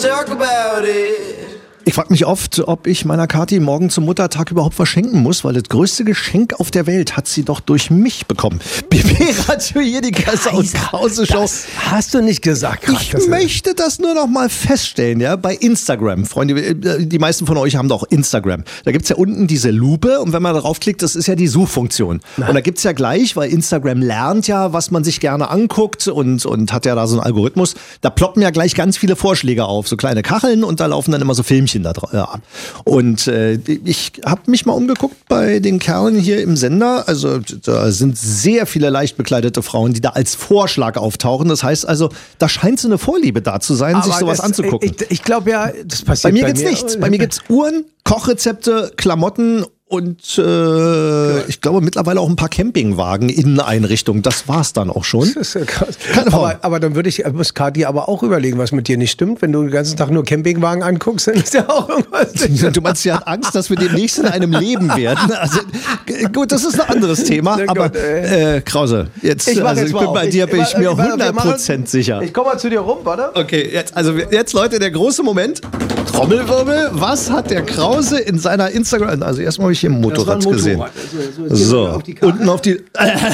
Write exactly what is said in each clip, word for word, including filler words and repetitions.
talk about it. Ich frage mich oft, ob ich meiner Kathi morgen zum Muttertag überhaupt was schenken muss, weil das größte Geschenk auf der Welt hat sie doch durch mich bekommen. B B-Radio hier, die Kasse aus Krause-Show. Das hast du nicht gesagt. Grad, Ich möchte das nur noch mal feststellen, ja, bei Instagram. Freunde, die meisten von euch haben doch Instagram. Da gibt's ja unten diese Lupe und wenn man darauf klickt, das ist ja die Suchfunktion. Na? Und da gibt's ja gleich, weil Instagram lernt ja, was man sich gerne anguckt und, und hat ja da so einen Algorithmus, da ploppen ja gleich ganz viele Vorschläge auf, so kleine Kacheln und da laufen dann immer so Filmchen da drauf. Ja. Und äh, ich habe mich mal umgeguckt bei den Kerlen hier im Sender. Also da sind sehr viele leicht bekleidete Frauen, die da als Vorschlag auftauchen. Das heißt also, da scheint so eine Vorliebe da zu sein, Aber sich sowas das, anzugucken. Ich, ich glaube ja, das passiert bei mir bei gibt's mir. nichts. Bei mir gibt's Uhren, Kochrezepte, Klamotten und äh, ich glaube mittlerweile auch ein paar Campingwagen, Inneneinrichtungen. Das war's dann auch schon. Das ist ja krass. Keine Frage. Aber, aber dann würde ich, muss Kathi aber auch überlegen, was mit dir nicht stimmt. Wenn du den ganzen Tag nur Campingwagen anguckst, dann ist ja auch irgendwas. Du meinst, sie hat Angst, dass wir demnächst in einem leben werden. Also, g- gut, das ist ein anderes Thema. Na Aber gut, ey. äh, Krause, jetzt, Ich mach also jetzt ich mal bin auf. bei dir, Ich- bin ich ich- mir ich- wir hundert Prozent machen- sicher. Ich komme mal zu dir rum, warte. Okay, jetzt, also jetzt Leute, der große Moment. Trommelwirbel, was hat der Krause in seiner Instagram, also erstmal habe ich hier ein Motorrad gesehen. Also, jetzt So, gehen wir auf die Karte. unten auf die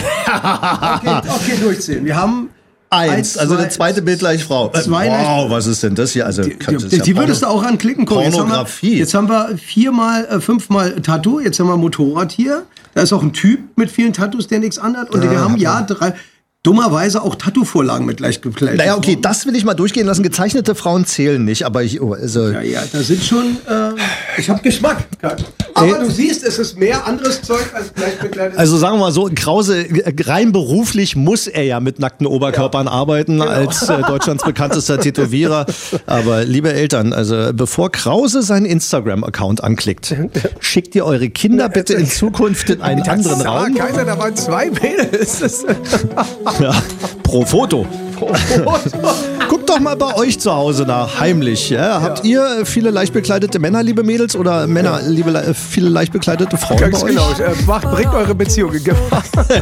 Okay, okay, durchzählen. Wir haben eins, Eins, also zwei, das zweite Bild gleich Frau. Äh, zwei wow, was ist denn das hier? Also, Die, kann- das die, ist die ja würdest du Porno- auch anklicken. Guck, jetzt haben wir, Pornografie. jetzt haben wir viermal, äh, fünfmal Tattoo, jetzt haben wir Motorrad hier. Da ist auch ein Typ mit vielen Tattoos, der nichts anhat. Und wir haben ja drei, dummerweise auch Tattoo-Vorlagen mit leicht gekleidet. Naja, okay, das will ich mal durchgehen lassen. Gezeichnete Frauen zählen nicht, aber ich, oh, also, Ja, ja, da sind schon, äh, ich habe Geschmack. Aber du siehst, es ist mehr anderes Zeug als gleich bekleidet. also sagen wir mal so, Krause, äh, rein beruflich muss er ja mit nackten Oberkörpern arbeiten als äh, Deutschlands bekanntester Tätowierer. Aber liebe Eltern, also bevor Krause seinen Instagram-Account anklickt, schickt ihr eure Kinder bitte in Zukunft in einen anderen Das sah Raum. keiner, da waren zwei Mädels. Das Ja, pro Foto. Guckt doch mal bei euch zu Hause nach, heimlich. Ja? Habt ihr viele leicht bekleidete Männer, liebe Mädels, oder Männer, liebe, le- viele leicht bekleidete Frauen Ganz bei euch? genau. Äh, Macht, bringt eure Beziehung in Gefahr.